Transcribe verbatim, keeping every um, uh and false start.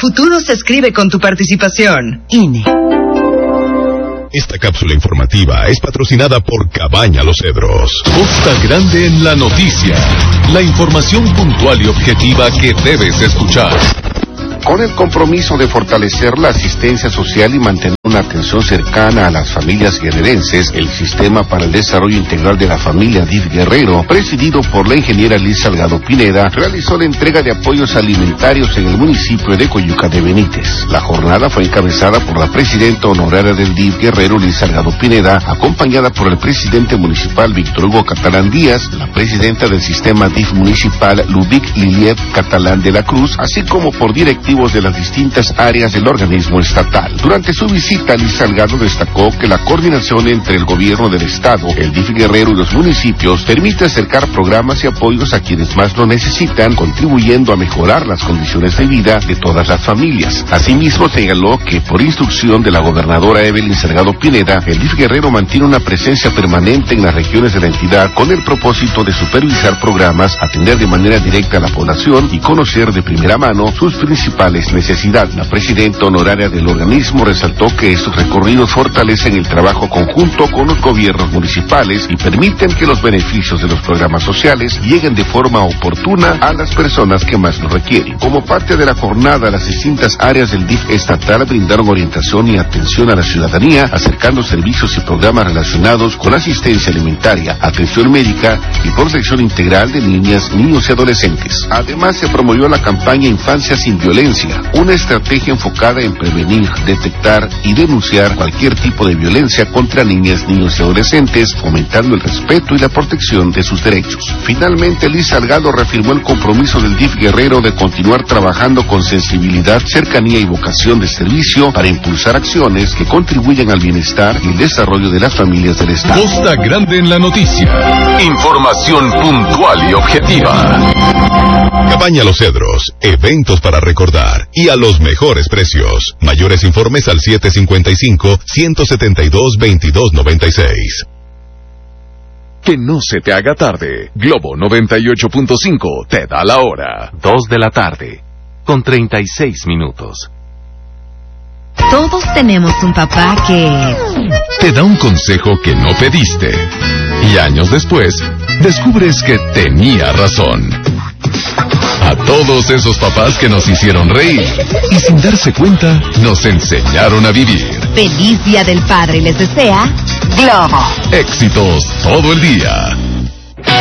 futuro se escribe con tu participación. I N E. Esta cápsula informativa es patrocinada por Cabaña Los Cedros. Costa Grande en la noticia. La información puntual y objetiva que debes escuchar. Con el compromiso de fortalecer la asistencia social y mantener una atención cercana a las familias guerrerenses, el Sistema para el Desarrollo Integral de la Familia D I F Guerrero, presidido por la ingeniera Liz Salgado Pineda, realizó la entrega de apoyos alimentarios en el municipio de Coyuca de Benítez. La jornada fue encabezada por la presidenta honoraria del D I F Guerrero, Liz Salgado Pineda, acompañada por el presidente municipal Víctor Hugo Catalán Díaz, la presidenta del sistema D I F municipal Lubic Liliev Catalán de la Cruz, así como por directivos de las distintas áreas del organismo estatal. Durante su visita, Liz Salgado destacó que la coordinación entre el gobierno del estado, el D I F Guerrero y los municipios permite acercar programas y apoyos a quienes más lo necesitan, contribuyendo a mejorar las condiciones de vida de todas las familias. Asimismo, señaló que por instrucción de la gobernadora Evelyn Salgado Pineda, el D I F Guerrero mantiene una presencia permanente en las regiones de la entidad con el propósito de supervisar programas, atender de manera directa a la población y conocer de primera mano sus principales necesidades. La presidenta honoraria del organismo resaltó que estos recorridos fortalecen el trabajo conjunto con los gobiernos municipales y permiten que los beneficios de los programas sociales lleguen de forma oportuna a las personas que más lo requieren. Como parte de la jornada, las distintas áreas del D I F estatal brindaron orientación y atención a la ciudadanía, acercando servicios y programas relacionados con asistencia alimentaria, atención médica y protección integral de niñas, niños y adolescentes. Además, se promovió la campaña Infancia sin Violencia, una estrategia enfocada en prevenir, detectar y denunciar cualquier tipo de violencia contra niñas, niños y adolescentes, fomentando el respeto y la protección de sus derechos. Finalmente, Liz Salgado reafirmó el compromiso del D I F Guerrero de continuar trabajando con sensibilidad, cercanía y vocación de servicio para impulsar acciones que contribuyan al bienestar y el desarrollo de las familias del estado. Costa Grande en la noticia. Información puntual y objetiva. Cabaña Los Cedros, eventos para recordar y a los mejores precios. Mayores informes al siete cinco cinco, uno siete dos, veintidós noventa y seis. Que no se te haga tarde. Globo noventa y ocho punto cinco te da la hora. Dos de la tarde, con treinta y seis minutos. Todos tenemos un papá que te da un consejo que no pediste. Y años después, descubres que tenía razón. A todos esos papás que nos hicieron reír y sin darse cuenta nos enseñaron a vivir. Feliz Día del Padre les desea Globo. Éxitos todo el día.